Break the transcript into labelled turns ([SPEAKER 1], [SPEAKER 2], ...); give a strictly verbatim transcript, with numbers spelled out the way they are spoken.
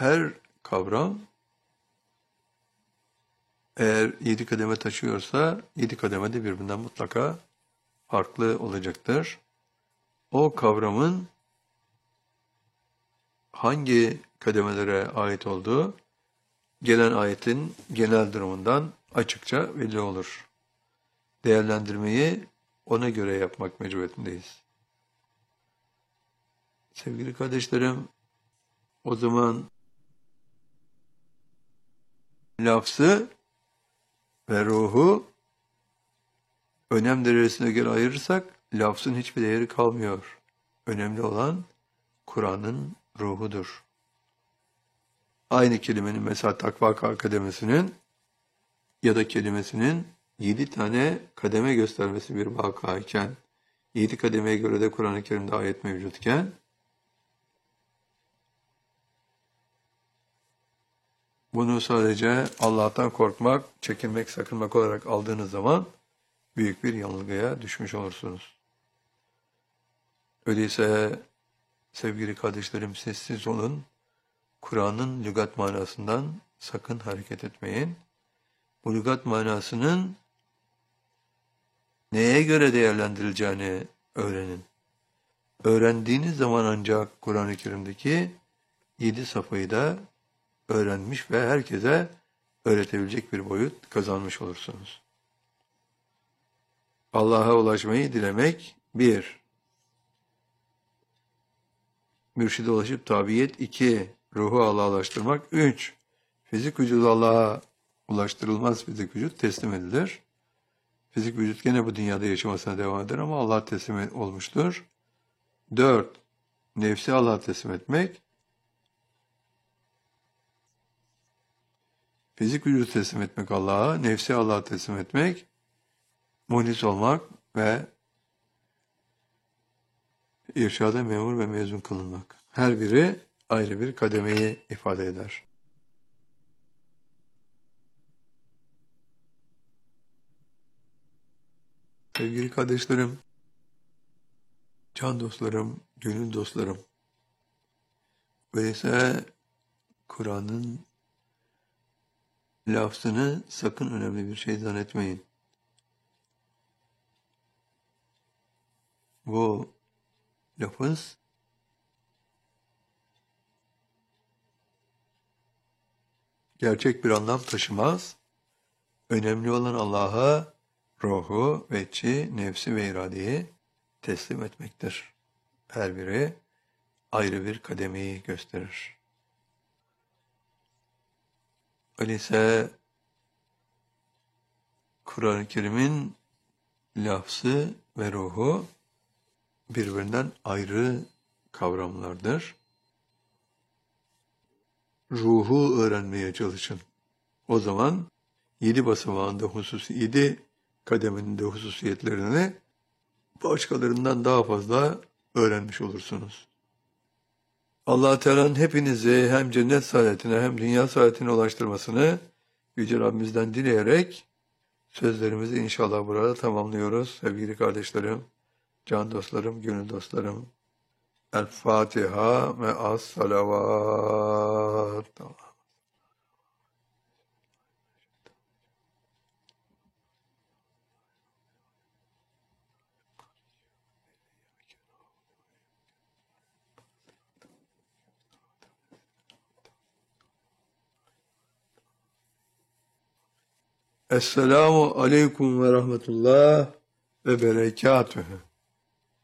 [SPEAKER 1] her kavram eğer yedi kademe taşıyorsa yedi kademe de birbirinden mutlaka farklı olacaktır. O kavramın hangi kademelere ait olduğu gelen ayetin genel durumundan açıkça belli olur. Değerlendirmeyi ona göre yapmak mecburiyetindeyiz. Sevgili kardeşlerim, o zaman lafzı ve ruhu önem derecesine göre ayırırsak lafzın hiçbir değeri kalmıyor. Önemli olan Kur'an'ın ruhudur. Aynı kelimenin mesela takva kademesinin ya da kelimesinin yedi tane kademe göstermesi bir vaka iken, yedi kademeye göre de Kur'an-ı Kerim'de ayet mevcutken, bunu sadece Allah'tan korkmak, çekinmek, sakınmak olarak aldığınız zaman büyük bir yanılgıya düşmüş olursunuz. Öyleyse sevgili kardeşlerim sessiz olun. Kur'an'ın lügat manasından sakın hareket etmeyin. Bu lügat manasının neye göre değerlendirileceğini öğrenin. Öğrendiğiniz zaman ancak Kur'an-ı Kerim'deki yedi safhayı da öğrenmiş ve herkese öğretebilecek bir boyut kazanmış olursunuz. Allah'a ulaşmayı dilemek bir. Mürşide ulaşıp tabiyet iki. Ruhu Allah'a ulaştırmak üç. Fizik vücudu Allah'a ulaştırılmaz, fizik vücut teslim edilir. Fizik vücut gene bu dünyada yaşamasına devam eder ama Allah'a teslim olmuştur. dört. Nefsi Allah'a teslim etmek. Fizik vücudu teslim etmek Allah'a, nefsi Allah'a teslim etmek, muhlis olmak ve irşada memur ve mezun kılınmak. Her biri ayrı bir kademeyi ifade eder. Sevgili kardeşlerim, can dostlarım, gönül dostlarım, öyleyse Kur'an'ın lafzını sakın önemli bir şey zannetmeyin. Bu lafız gerçek bir anlam taşımaz. Önemli olan Allah'a ruhu, veçi, nefsi ve iradeyi teslim etmektir. Her biri ayrı bir kademeyi gösterir. Öyleyse Kur'an-ı Kerim'in lafzı ve ruhu birbirinden ayrı kavramlardır. Ruhu öğrenmeye çalışın. O zaman yedi basamağında hususi, yedi kademenin de hususiyetlerini başkalarından daha fazla öğrenmiş olursunuz. Allah-u Teala'nın hepinizi hem cennet saadetine hem dünya saadetine ulaştırmasını Yüce Rabbimizden dileyerek sözlerimizi inşallah burada tamamlıyoruz. Sevgili kardeşlerim, can dostlarım, gönül dostlarım. El Fatiha ve as-salavat. Esselamu aleyküm ve rahmetullah ve berekatühü.